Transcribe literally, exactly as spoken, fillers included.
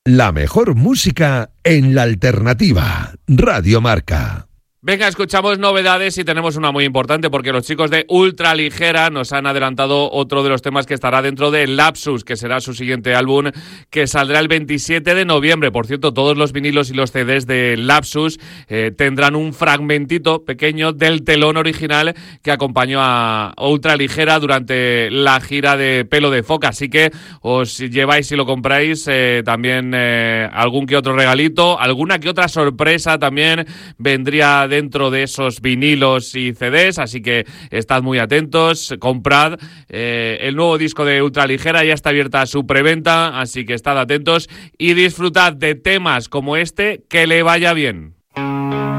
La mejor música en la alternativa. Radio Marca. Venga, escuchamos novedades y tenemos una muy importante porque los chicos de Ultraligera nos han adelantado otro de los temas que estará dentro de Lapsus, que será su siguiente álbum que saldrá el veintisiete de noviembre. Por cierto, todos los vinilos y los C Ds de Lapsus eh, tendrán un fragmentito pequeño del telón original que acompañó a Ultraligera durante la gira de Pelo de Foca. Así que os lleváis y lo compráis eh, también eh, algún que otro regalito, alguna que otra sorpresa también vendría dentro de esos vinilos y C Ds, así que estad muy atentos, comprad. Eh, el nuevo disco de Ultraligera ya está abierta su preventa, así que estad atentos y disfrutad de temas como este, que le vaya bien.